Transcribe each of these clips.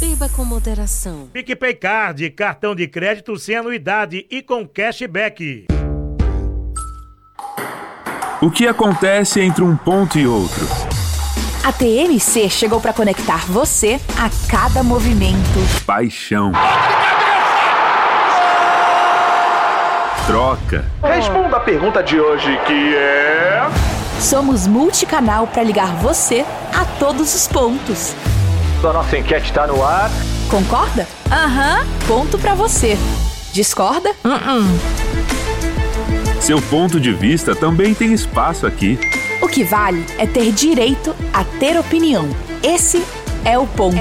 Beba com moderação. PicPay Card, cartão de crédito sem anuidade e com cashback. O que acontece entre um ponto e outro? A TMC chegou para conectar você a cada movimento. Paixão. Troca. Responda a pergunta de hoje, que é... Somos multicanal para ligar você a todos os pontos. A nossa enquete está no ar. Concorda? Aham. Ponto para você. Discorda? Seu ponto de vista também tem espaço aqui. O que vale é ter direito a ter opinião. Esse é o ponto.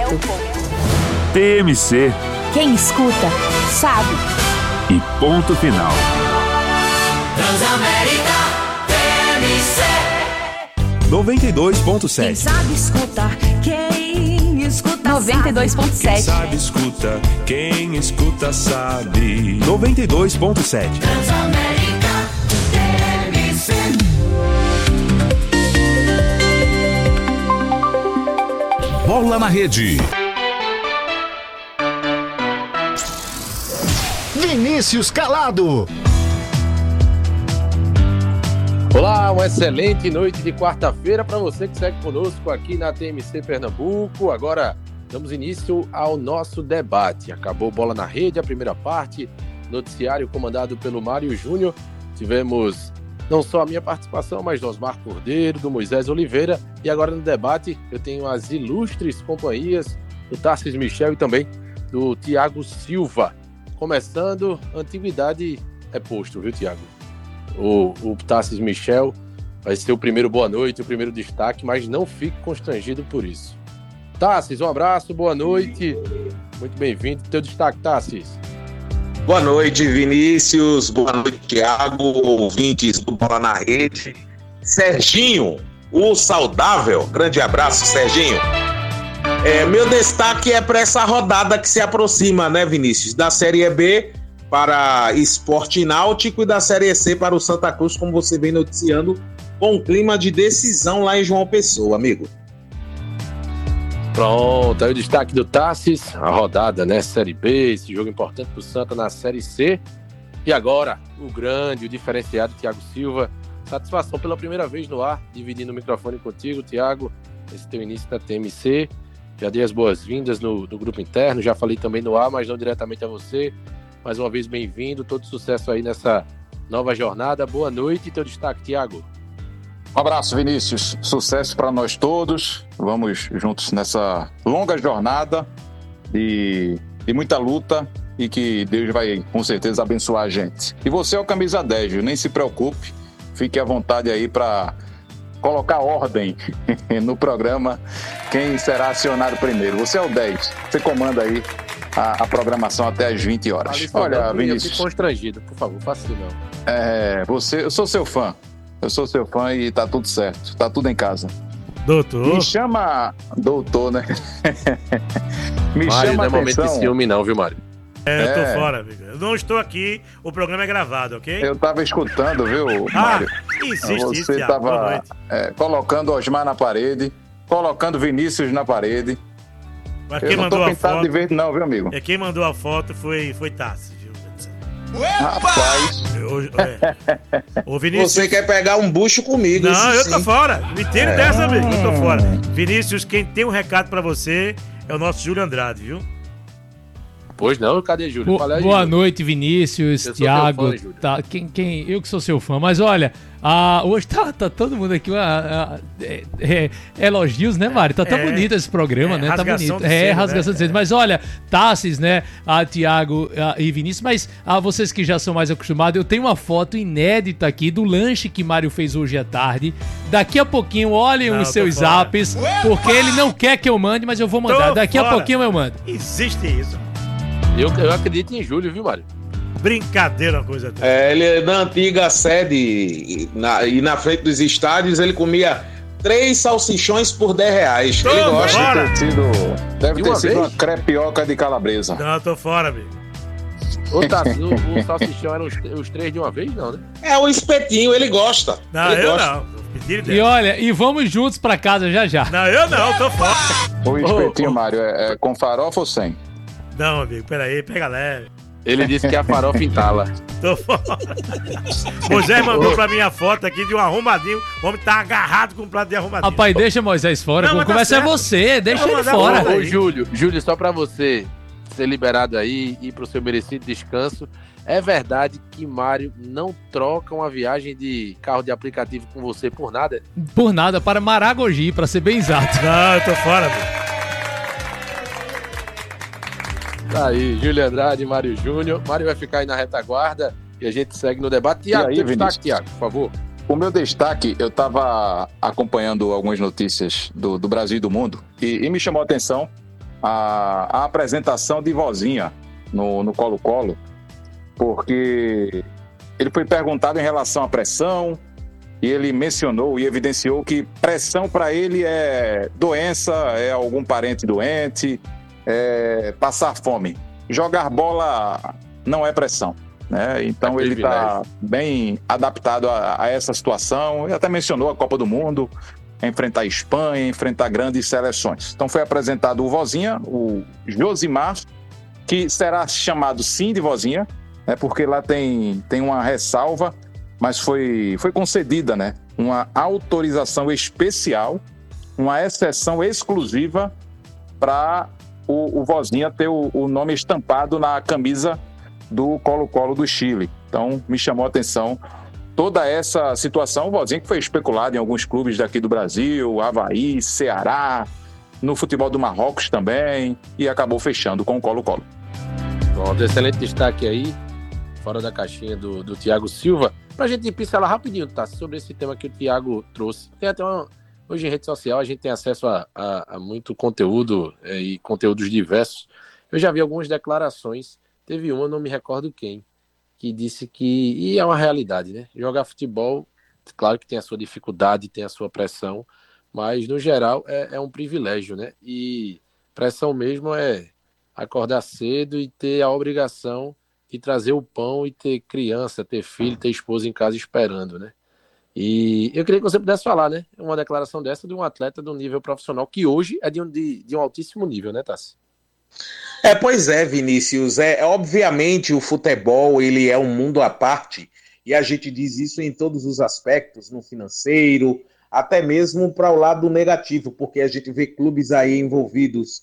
TMC. Quem escuta, sabe. E ponto final. Transamérica TMC 92.7. Quem sabe escutar, quem escuta 92.7. Sabe, escuta. Quem escuta, sabe. 92.7. Transamérica TMC. Bola na rede. Vinícius Calado. Olá, uma excelente noite de quarta-feira para você que segue conosco aqui na TMC Pernambuco. Agora damos início ao nosso debate. Acabou Bola na Rede, a primeira parte, noticiário comandado pelo Mário Júnior. Tivemos não só a minha participação, mas do Osmar Cordeiro, do Moisés Oliveira. E agora no debate eu tenho as ilustres companhias do Tarcísio Michel e também do Tiago Silva. Começando, antiguidade é posto, viu, Tiago? O Tarcísio Michel vai ser o primeiro boa noite, o primeiro destaque, mas não fique constrangido por isso. Tarcísio, um abraço, boa noite, muito bem-vindo. Teu destaque, Tarcísio. Boa noite, Vinícius, boa noite, Thiago, ouvintes do Bola na Rede. Serginho, o saudável, grande abraço, Serginho. Meu destaque é para essa rodada que se aproxima, né, Vinícius? Da Série B para Esporte Náutico e da Série C para o Santa Cruz, como você vem noticiando, com um clima de decisão lá em João Pessoa, amigo. Pronto, aí o destaque do Tarcísio, a rodada, né, Série B, esse jogo importante pro Santa na Série C. E agora, o grande, o diferenciado Tiago Silva. Satisfação pela primeira vez no ar, dividindo o microfone contigo, Tiago, esse teu início da TMC. Já dei as boas-vindas no grupo interno, já falei também no ar, mas não diretamente a você. Mais uma vez, bem-vindo, todo sucesso aí nessa nova jornada. Boa noite, teu destaque, Tiago. Um abraço, Vinícius. Sucesso para nós todos. Vamos juntos nessa longa jornada de muita luta e que Deus vai, com certeza, abençoar a gente. E você é o camisa 10, viu? Nem se preocupe. Fique à vontade aí para colocar ordem no programa. Quem será acionado primeiro? Você é o 10. Você comanda aí a programação até às 20 horas. Olha, Vinícius. Eu fico constrangido, por favor, faça isso não. Eu sou seu fã. Eu sou seu fã e tá tudo certo. Tá tudo em casa. Doutor? Me chama... Doutor, né? Me Mário, chama não é atenção... momento de ciúme não, viu, Mário? Eu tô fora, amigo. Eu não estou aqui, o programa é gravado, ok? Eu tava escutando, viu, Mário? Existe isso, Você Thiago. tava colocando Osmar na parede, colocando Vinícius na parede. Mas Eu quem não mandou tô a pintado foto... de verde não, viu, amigo? Quem mandou a foto foi Tassi, viu? Rapaz! Ô, Vinícius... Você quer pegar um bucho comigo? Não, eu sim. tô fora. Me tire dessa, amigo. Eu tô fora. Vinícius, quem tem um recado pra você é o nosso Júlio Andrade, viu? Pois não, cadê Júlio? Boa noite, Vinícius, Thiago. Fã, Júlio. Tá, eu que sou seu fã, mas olha, hoje tá todo mundo aqui, elogios, né, Mário? Tá tão bonito esse programa, né? Tá bonito. Rasgação de cedo. Mas olha, Tassis, né, Thiago e Vinícius, mas vocês que já são mais acostumados, eu tenho uma foto inédita aqui do lanche que Mário fez hoje à tarde. Daqui a pouquinho, olhem os seus zaps, porque ele não quer que eu mande, mas eu vou mandar. Daqui a pouquinho eu mando. Existe isso. Eu acredito em Júlio, viu, Mário? Brincadeira, uma coisa dessa. Ele na antiga sede e na frente dos estádios, ele comia 3 salsichões por R$10. Ele gosta. Deve ter sido uma crepioca de calabresa. Não, eu tô fora, amigo. Ô, Tassi, o salsichão eram os 3 de uma vez, não, né? É o espetinho, ele gosta. Não, ele eu gosta. não. Mentira, e olha, e vamos juntos pra casa já. Não, eu não, tô fora. O espetinho, Mário, é com farofa ou sem? Não, amigo, peraí, pega leve. Ele disse que a farofa entala. Tô fora. Moisés mandou pra mim a foto aqui de um arrumadinho. O homem tá agarrado com um prato de arrumadinho. Rapaz, deixa Moisés fora. Não, Começa é você, deixa ele fora. Ô, Júlio, só pra você ser liberado aí e ir pro seu merecido descanso, é verdade que Mário não troca uma viagem de carro de aplicativo com você por nada? Por nada, para Maragogi, pra ser bem exato. Não, eu tô fora, amigo. Tá aí, Júlio Andrade, Mário Júnior. Mário vai ficar aí na retaguarda e a gente segue no debate. Tiago, aí, teu destaque, Tiago, por favor. O meu destaque, eu estava acompanhando algumas notícias do Brasil e do mundo e me chamou a atenção a apresentação de Vozinha no Colo-Colo, porque ele foi perguntado em relação à pressão e ele mencionou e evidenciou que pressão para ele é doença, é algum parente doente, é passar fome. Jogar bola não é pressão, né? Então ele está bem adaptado a essa situação. Ele até mencionou a Copa do Mundo, enfrentar a Espanha, enfrentar grandes seleções. Então foi apresentado o Vozinha, o Josimar, que será chamado sim de Vozinha, né? Porque lá tem uma ressalva, mas foi concedida, né? Uma autorização especial, uma exceção exclusiva para o Vozinha ter o nome estampado na camisa do Colo-Colo do Chile. Então, me chamou a atenção toda essa situação. O Vozinha que foi especulado em alguns clubes daqui do Brasil, Avaí, Ceará, no futebol do Marrocos também, e acabou fechando com o Colo-Colo. Bom, excelente destaque aí, fora da caixinha do Thiago Silva. Pra gente pincelar rapidinho, tá? Sobre esse tema que o Thiago trouxe. Tem até hoje em rede social a gente tem acesso a muito conteúdo e conteúdos diversos. Eu já vi algumas declarações, teve uma, não me recordo quem, que disse que, e é uma realidade, né? Jogar futebol, claro que tem a sua dificuldade, tem a sua pressão, mas no geral é um privilégio, né? E pressão mesmo é acordar cedo e ter a obrigação de trazer o pão e ter criança, ter filho, ter esposa em casa esperando, né? E eu queria que você pudesse falar, né? Uma declaração dessa de um atleta de um nível profissional que hoje é de um altíssimo nível, né, Tassi? Pois é, Vinícius. Obviamente o futebol ele é um mundo à parte e a gente diz isso em todos os aspectos, no financeiro, até mesmo para o lado negativo, porque a gente vê clubes aí envolvidos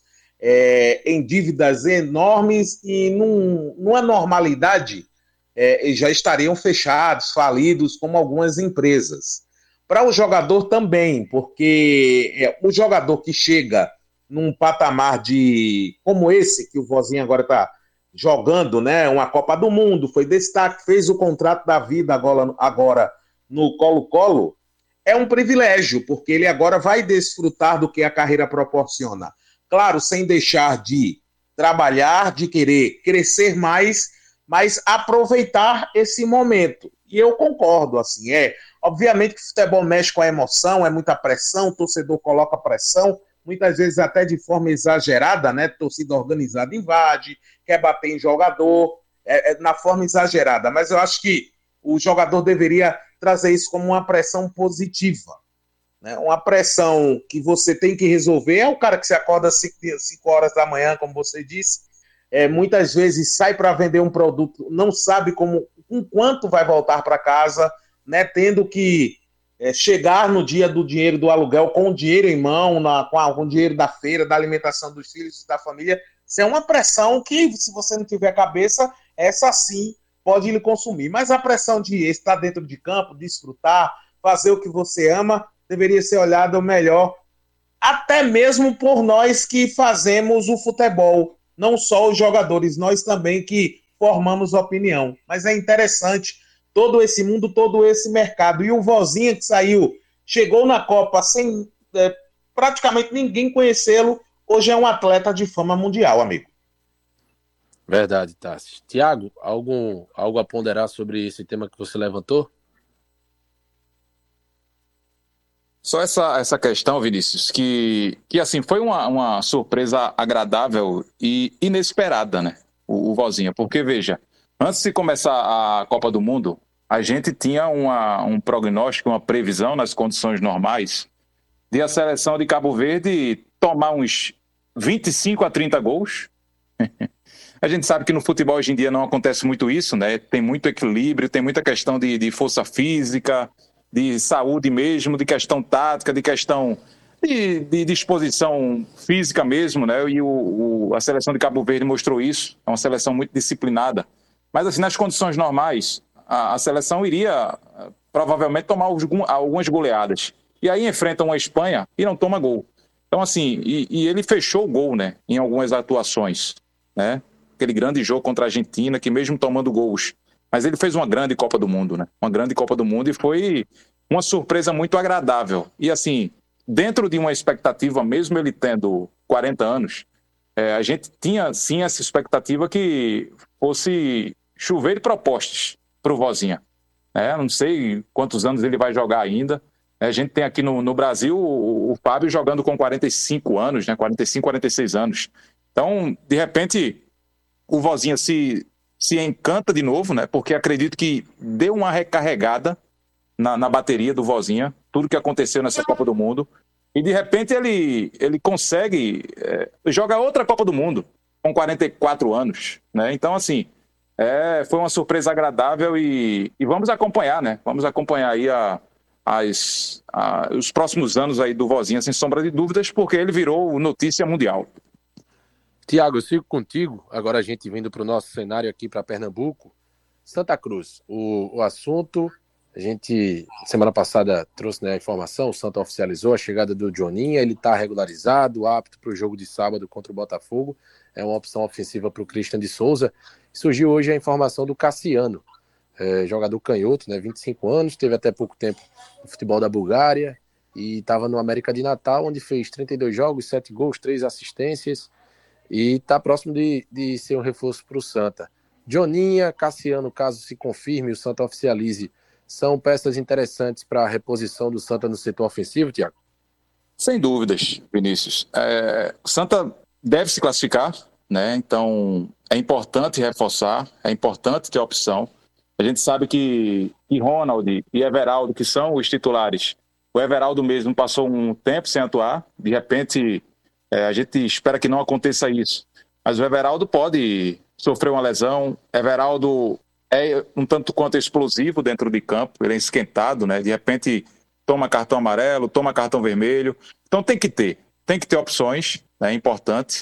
em dívidas enormes e numa normalidade já estariam fechados, falidos, como algumas empresas. Para o jogador também, porque o jogador que chega num patamar como esse, que o Vozinha agora está jogando, né, uma Copa do Mundo, foi destaque, fez o contrato da vida agora no Colo-Colo, é um privilégio, porque ele agora vai desfrutar do que a carreira proporciona. Claro, sem deixar de trabalhar, de querer crescer mais, mas aproveitar esse momento. E eu concordo, assim, obviamente que o futebol mexe com a emoção, é muita pressão, o torcedor coloca pressão, muitas vezes até de forma exagerada, né? Torcida organizada invade, quer bater em jogador, na forma exagerada. Mas eu acho que o jogador deveria trazer isso como uma pressão positiva, né? Uma pressão que você tem que resolver. É o cara que se acorda às 5 horas da manhã, como você disse, muitas vezes sai para vender um produto, não sabe com quanto vai voltar para casa, né? Tendo que chegar no dia do dinheiro do aluguel com o dinheiro em mão, com o dinheiro da feira, da alimentação dos filhos e da família. Isso é uma pressão que, se você não tiver cabeça, essa sim pode lhe consumir. Mas a pressão de estar dentro de campo, desfrutar, fazer o que você ama, deveria ser olhada melhor, até mesmo por nós que fazemos o futebol, não só os jogadores, nós também que formamos opinião. Mas é interessante todo esse mundo, todo esse mercado. E o Vozinha que saiu, chegou na Copa sem praticamente ninguém conhecê-lo, hoje é um atleta de fama mundial, amigo. Verdade, Tassi. Tiago, algo a ponderar sobre esse tema que você levantou? Só essa questão, Vinícius, que assim, foi uma surpresa agradável e inesperada, né? O Vozinha, porque veja, antes de começar a Copa do Mundo, a gente tinha um prognóstico, uma previsão nas condições normais de a seleção de Cabo Verde tomar uns 25 a 30 gols. A gente sabe que no futebol hoje em dia não acontece muito isso, né? Tem muito equilíbrio, tem muita questão de força física, de saúde mesmo, de questão tática, de questão de disposição física mesmo, né? E a seleção de Cabo Verde mostrou isso. É uma seleção muito disciplinada. Mas assim, nas condições normais, a seleção iria provavelmente tomar algumas goleadas. E aí enfrenta uma Espanha e não toma gol. Então assim, e ele fechou o gol, né? Em algumas atuações, né? Aquele grande jogo contra a Argentina, que mesmo tomando gols, mas ele fez uma grande Copa do Mundo, né? Uma grande Copa do Mundo, e foi uma surpresa muito agradável. E assim, dentro de uma expectativa, mesmo ele tendo 40 anos, a gente tinha sim essa expectativa que fosse chover de propostas para o Vozinha. Não sei quantos anos ele vai jogar ainda. A gente tem aqui no Brasil o Fábio jogando com 45 anos, né? 45, 46 anos. Então, de repente, o Vozinha se encanta de novo, né? Porque acredito que deu uma recarregada na bateria do Vozinha, tudo que aconteceu nessa Copa do Mundo. E de repente ele consegue jogar outra Copa do Mundo com 44 anos, né? Então, assim, foi uma surpresa agradável e vamos acompanhar, né? Vamos acompanhar aí os próximos anos aí do Vozinha, sem sombra de dúvidas, porque ele virou notícia mundial. Tiago, eu sigo contigo. Agora a gente vindo para o nosso cenário aqui para Pernambuco. Santa Cruz, o assunto, a gente semana passada trouxe, né, a informação, o Santa oficializou a chegada do Joninha, ele está regularizado, apto para o jogo de sábado contra o Botafogo, é uma opção ofensiva para o Christian de Souza. Surgiu hoje a informação do Cassiano, jogador canhoto, né, 25 anos, teve até pouco tempo no futebol da Bulgária e estava no América de Natal, onde fez 32 jogos, 7 gols, 3 assistências, e está próximo de ser um reforço para o Santa. Joninha, Cassiano, caso se confirme, o Santa oficialize, são peças interessantes para a reposição do Santa no setor ofensivo, Tiago? Sem dúvidas, Vinícius. O Santa deve se classificar, né? Então é importante reforçar, é importante ter opção. A gente sabe que Ronald e Everaldo, que são os titulares, o Everaldo mesmo passou um tempo sem atuar, de repente a gente espera que não aconteça isso, mas o Everaldo pode sofrer uma lesão. Everaldo é um tanto quanto explosivo dentro de campo, ele é esquentado, né? De repente toma cartão amarelo, toma cartão vermelho, então tem que ter opções, né? É importante.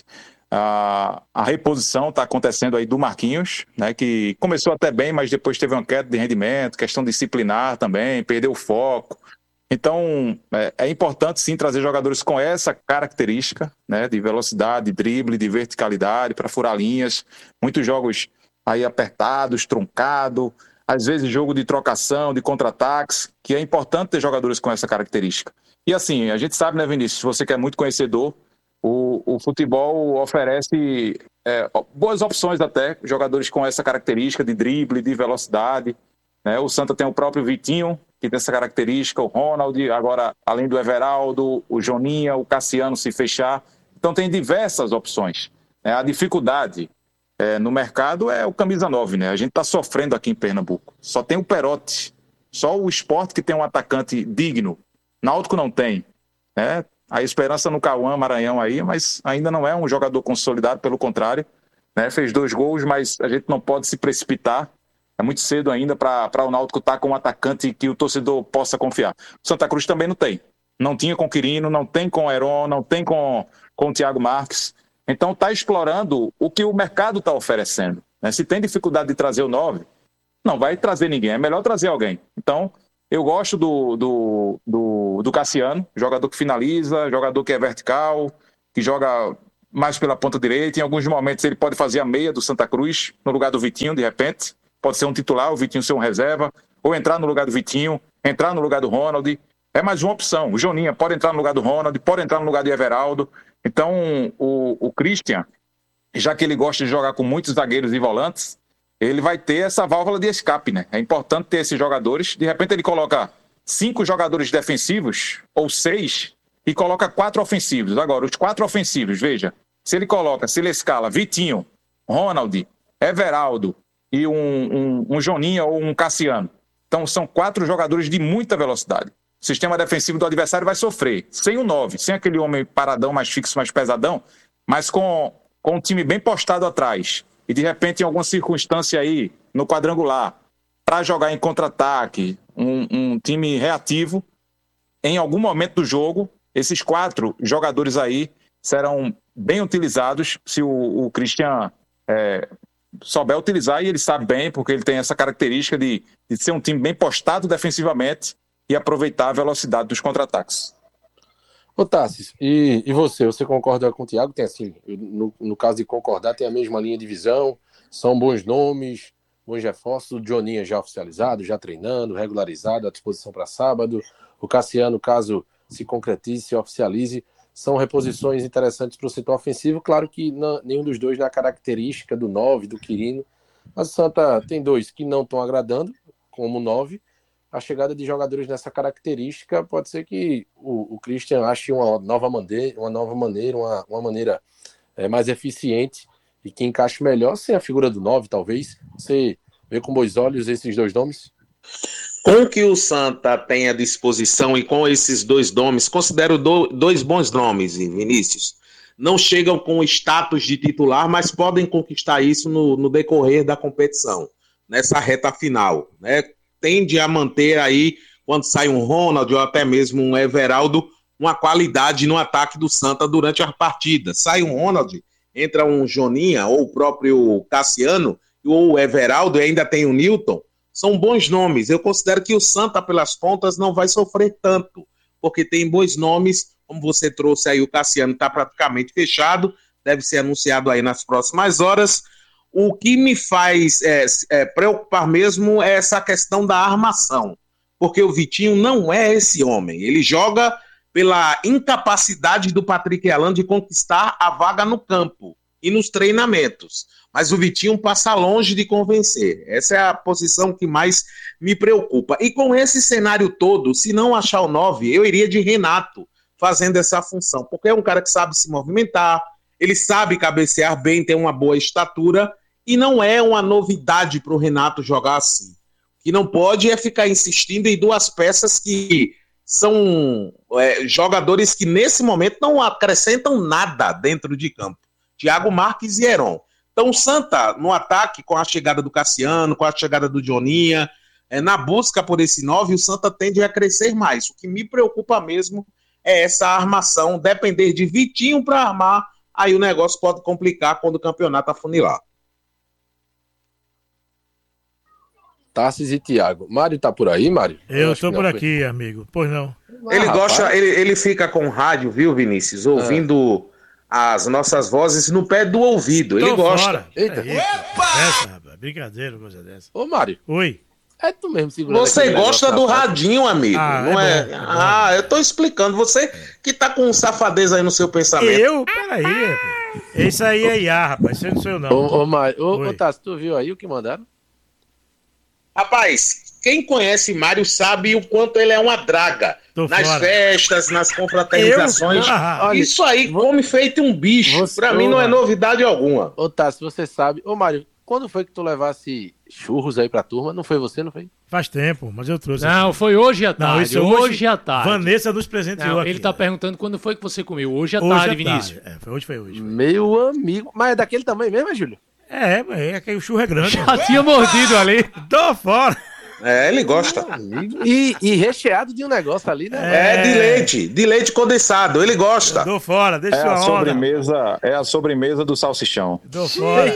A reposição está acontecendo aí do Marquinhos, né? Que começou até bem, mas depois teve uma queda de rendimento, questão disciplinar também, perdeu o foco. Então, é importante sim trazer jogadores com essa característica, né, de velocidade, de drible, de verticalidade, para furar linhas. Muitos jogos aí apertados, truncados, às vezes jogo de trocação, de contra-ataques, que é importante ter jogadores com essa característica. E assim, a gente sabe, né, Vinícius, você que é muito conhecedor, o futebol oferece boas opções até, jogadores com essa característica de drible, de velocidade, né? O Santa tem o próprio Vitinho, que tem essa característica, o Ronald, agora além do Everaldo, o Joninha, o Cassiano se fechar. Então tem diversas opções. A dificuldade no mercado é o camisa 9, né? A gente está sofrendo aqui em Pernambuco. Só tem o Perotti, só o Sport que tem um atacante digno. Náutico não tem, né? A esperança no Cauã Maranhão aí, mas ainda não é um jogador consolidado, pelo contrário, né? Fez 2 gols, mas a gente não pode se precipitar. É muito cedo ainda para o Náutico estar com um atacante que o torcedor possa confiar. O Santa Cruz também não tem. Não tinha com o Quirino, não tem com o Heron, não tem com o Thiago Marques. Então está explorando o que o mercado está oferecendo, né? Se tem dificuldade de trazer o 9, não vai trazer ninguém. É melhor trazer alguém. Então, eu gosto do Cassiano, jogador que finaliza, jogador que é vertical, que joga mais pela ponta direita. Em alguns momentos ele pode fazer a meia do Santa Cruz, no lugar do Vitinho, de repente. Pode ser um titular, o Vitinho ser um reserva, ou entrar no lugar do Vitinho, entrar no lugar do Ronald. É mais uma opção. O Joninha pode entrar no lugar do Ronald, pode entrar no lugar do Everaldo. Então, o Christian, já que ele gosta de jogar com muitos zagueiros e volantes, ele vai ter essa válvula de escape, né? É importante ter esses jogadores. De repente ele coloca 5 jogadores defensivos, ou 6, e coloca 4 ofensivos. Agora, os 4 ofensivos, veja, se ele escala Vitinho, Ronald, Everaldo, e um Joninha ou um Cassiano, Então são 4 jogadores de muita velocidade. O sistema defensivo do adversário vai sofrer. Sem o 9, sem aquele homem paradão, mais fixo, mais pesadão, mas com um time bem postado atrás. E de repente, em alguma circunstância aí, no quadrangular, para jogar em contra-ataque, um time reativo, em algum momento do jogo, esses 4 jogadores aí serão bem utilizados se o Christian souber utilizar, e ele sabe bem, porque ele tem essa característica de ser um time bem postado defensivamente e aproveitar a velocidade dos contra-ataques. Ô Tassis, e você concorda com o Thiago? Tem assim, no caso de concordar, tem a mesma linha de visão, são bons nomes, bons reforços, o Joninha já oficializado, já treinando, regularizado, à disposição para sábado, o Cassiano, caso se concretize, se oficialize, são reposições interessantes para o setor ofensivo. Claro que nenhum dos dois na característica do 9, do Quirino. Mas o Santa tem 2 que não estão agradando, como 9. A chegada de jogadores nessa característica pode ser que o Christian ache uma nova maneira, uma maneira mais eficiente e que encaixe melhor sem a figura do 9, talvez. Você vê com bons olhos esses 2 nomes? Com o que o Santa tem à disposição e com esses 2 nomes, considero 2 bons nomes, Vinícius. Não chegam com status de titular, mas podem conquistar isso no decorrer da competição, nessa reta final, né? Tende a manter aí, quando sai um Ronald ou até mesmo um Everaldo, uma qualidade no ataque do Santa durante a partida. Sai um Ronald, entra um Joninha ou o próprio Cassiano, ou o Everaldo, e ainda tem o Newton. São bons nomes. Eu considero que o Santa, pelas pontas, não vai sofrer tanto, porque tem bons nomes, como você trouxe aí, o Cassiano está praticamente fechado, deve ser anunciado aí nas próximas horas. O que me faz preocupar mesmo é essa questão da armação, porque o Vitinho não é esse homem. Ele joga pela incapacidade do Patrick Alan de conquistar a vaga no campo e nos treinamentos. Mas o Vitinho passa longe de convencer. Essa é a posição que mais me preocupa. E com esse cenário todo, se não achar o 9, eu iria de Renato fazendo essa função, porque é um cara que sabe se movimentar, ele sabe cabecear bem, tem uma boa estatura, e não é uma novidade para o Renato jogar assim. O que não pode é ficar insistindo em 2 peças que são jogadores que nesse momento não acrescentam nada dentro de campo. Thiago Marques e Heron. Então o Santa, no ataque, com a chegada do Cassiano, com a chegada do Joninha, na busca por esse 9, o Santa tende a crescer mais. O que me preocupa mesmo é essa armação, depender de Vitinho para armar, aí o negócio pode complicar quando o campeonato afunilar. Tassis e Thiago. Mário tá por aí, Mário? Eu estou por aqui, amigo. Pois não. Ele gosta, ele fica com rádio, viu, Vinícius? Ouvindo as nossas vozes no pé do ouvido. Ele gosta. Fora. Eita. Essa, rapaz. Brincadeira, coisa dessa. Ô, Mário. Oi. É tu mesmo segurando. Você gosta do radinho, amigo, não é? Bom. Eu tô explicando. Você que tá com safadeza aí no seu pensamento. Peraí. Esse aí é IA, rapaz. Isso aí não sou eu, não. Ô, Mário. Ô, Tassi, tu viu aí o que mandaram? Rapaz, quem conhece Mário sabe o quanto ele é uma draga. Nas festas, nas confraternizações. Isso aí come feito um bicho. Pra mim não é novidade alguma. Ô, Tassi, você sabe. Ô, Mário, quando foi que tu levasse churros aí pra turma? Não foi você, não foi? Faz tempo, mas eu trouxe. Não, aqui. Foi hoje à tarde. Não, isso hoje à tarde. Vanessa nos presenteou aqui. Ele tá perguntando quando foi que você comeu. Hoje à tarde, Vinícius. Foi hoje. Meu amigo. Mas é daquele tamanho mesmo, Júlio? O churro é grande. Já tinha mordido ali. Tô fora. Ele gosta. E recheado de um negócio ali, né? De leite condensado, ele gosta. Tô fora, deixa eu sobremesa. É a sobremesa do salsichão. Tô fora.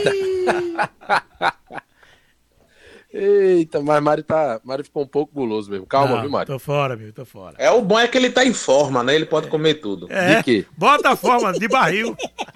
Eita, mas Mário ficou um pouco guloso mesmo. Calma, viu, Mário? Tô fora, meu, tô fora. O bom é que ele tá em forma, né? Ele pode comer tudo. De quê? Bota a forma de barril.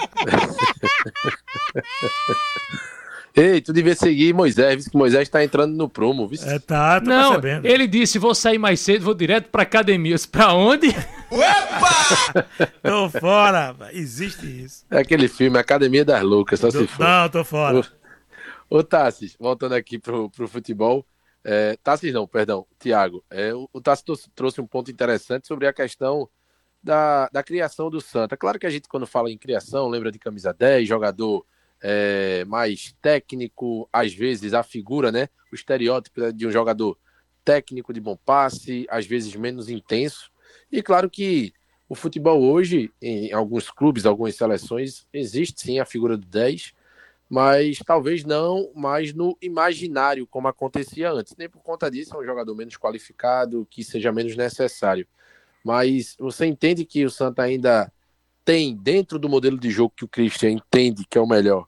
Ei, tu devia seguir Moisés, que Moisés tá entrando no promo, viu? Tô percebendo. Ele disse, vou sair mais cedo, vou direto pra academia. Pra onde? Opa! Tô fora, rapaz. Existe isso. É aquele filme, Academia das Loucas, só se for. Não, tô fora. Ô, Tassis, voltando aqui pro futebol. Tassis não, perdão, Thiago. O Tassis trouxe um ponto interessante sobre a questão da criação do Santa. Claro que a gente, quando fala em criação, lembra de camisa 10, jogador mais técnico, às vezes a figura, né? O estereótipo de um jogador técnico de bom passe, às vezes menos intenso. E claro que o futebol hoje, em alguns clubes, algumas seleções, existe sim a figura do 10, mas talvez não mais no imaginário, como acontecia antes. Nem por conta disso é um jogador menos qualificado, que seja menos necessário. Mas você entende que o Santa ainda tem, dentro do modelo de jogo que o Christian entende que é o melhor,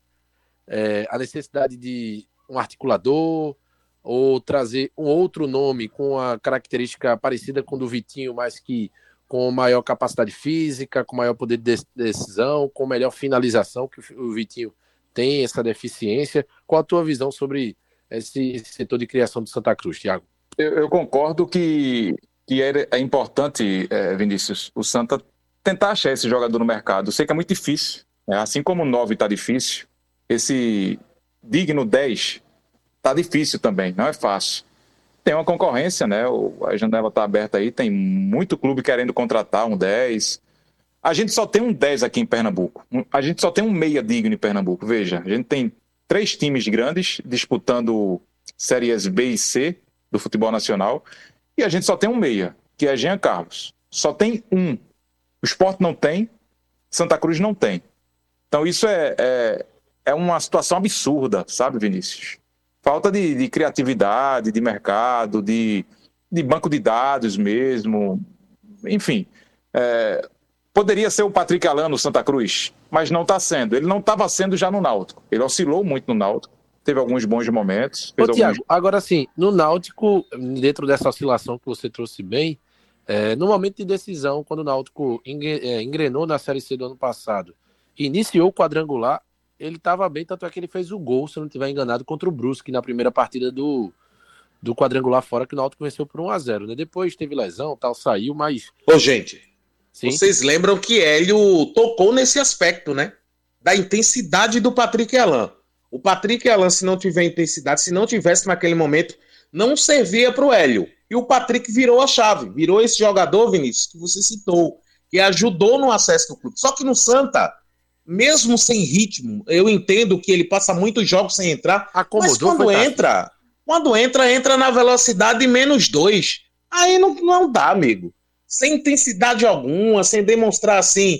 a necessidade de um articulador, ou trazer um outro nome com a característica parecida com o do Vitinho, mas que com maior capacidade física, com maior poder de decisão, com melhor finalização, que o Vitinho tem essa deficiência. Qual a tua visão sobre esse setor de criação do Santa Cruz, Thiago? Eu concordo que é importante, Vinícius, o Santa tentar achar esse jogador no mercado. Eu sei que é muito difícil, assim como o 9 está difícil, esse digno 10 está difícil também, não é fácil. Tem uma concorrência, né? A janela está aberta aí, tem muito clube querendo contratar um 10. A gente só tem um 10 aqui em Pernambuco. A gente só tem um meia digno em Pernambuco. Veja, a gente tem 3 times grandes disputando séries B e C do futebol nacional e a gente só tem um meia, que é Jean Carlos. Só tem um. O Sport não tem, Santa Cruz não tem. Então isso é uma situação absurda, sabe, Vinícius? Falta de criatividade, de mercado, de banco de dados mesmo. Enfim, poderia ser o Patrick Alan no Santa Cruz, mas não está sendo. Ele não estava sendo já no Náutico. Ele oscilou muito no Náutico, teve alguns bons momentos. Thiago, agora sim, no Náutico, dentro dessa oscilação que você trouxe bem, no momento de decisão, quando o Náutico engrenou na Série C do ano passado, iniciou o quadrangular, ele estava bem, tanto é que ele fez o gol, se eu não estiver enganado, contra o Brusque na primeira partida do quadrangular fora, que o Náutico venceu por 1-0, né? Depois teve lesão, tal, saiu, mas... Ô, gente, sim? Vocês lembram que Hélio tocou nesse aspecto, né? Da intensidade do Patrick Alan. O Patrick Alan, se não tiver intensidade, se não tivesse naquele momento, não servia para o Hélio. E o Patrick virou a chave, virou esse jogador, Vinícius, que você citou, que ajudou no acesso do clube. Só que no Santa... Mesmo sem ritmo, eu entendo que ele passa muitos jogos sem entrar, mas quando entra na velocidade -2. Aí não dá, amigo. Sem intensidade alguma, sem demonstrar assim,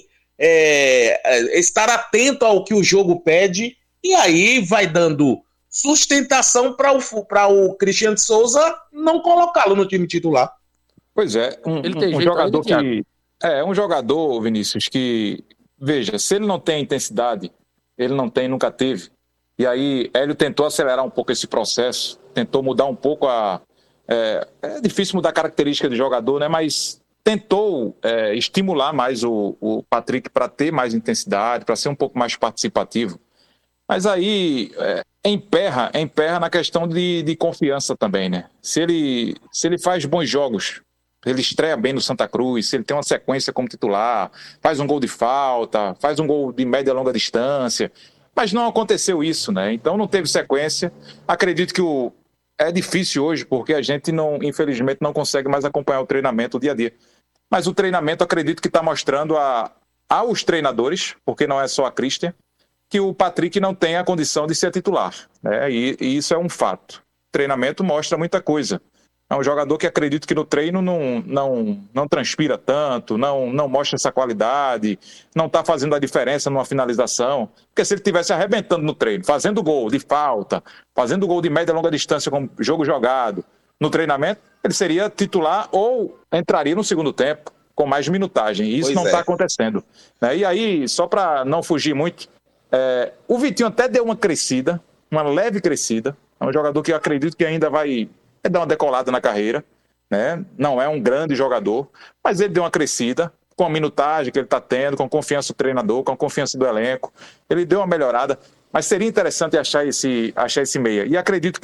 estar atento ao que o jogo pede, e aí vai dando sustentação para o Cristiano Souza não colocá-lo no time titular. Pois é, um jogador que... um jogador, Vinícius, que... Veja, se ele não tem intensidade, ele não tem, nunca teve. E aí, Hélio tentou acelerar um pouco esse processo, tentou mudar um pouco é difícil mudar a característica do jogador, né? Mas tentou estimular mais o Patrick para ter mais intensidade, para ser um pouco mais participativo. Mas aí emperra na questão de confiança também, né? Se ele faz bons jogos, ele estreia bem no Santa Cruz, se ele tem uma sequência como titular, faz um gol de falta, faz um gol de média e longa distância, mas não aconteceu isso, né? Então não teve sequência. Acredito que é difícil hoje, porque a gente infelizmente não consegue mais acompanhar o treinamento o dia a dia. Mas o treinamento, acredito que está mostrando aos treinadores, porque não é só a Christian, que o Patrick não tem a condição de ser titular, né? E isso é um fato. O treinamento mostra muita coisa. É um jogador que acredito que no treino não transpira tanto, não mostra essa qualidade, não está fazendo a diferença numa finalização. Porque se ele estivesse arrebentando no treino, fazendo gol de falta, fazendo gol de média e longa distância com jogo jogado, no treinamento, ele seria titular ou entraria no segundo tempo com mais minutagem. E isso não está acontecendo. E aí, só para não fugir muito, o Vitinho até deu uma crescida, uma leve crescida. É um jogador que eu acredito que ainda vai dar uma decolada na carreira, né? Não é um grande jogador, mas ele deu uma crescida com a minutagem que ele está tendo, com a confiança do treinador, com a confiança do elenco. Ele deu uma melhorada, mas seria interessante achar esse meia. E acredito que